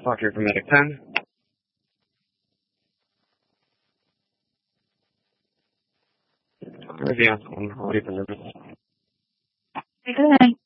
Fox here from Medic 10. Everything else on hold for service. Good night.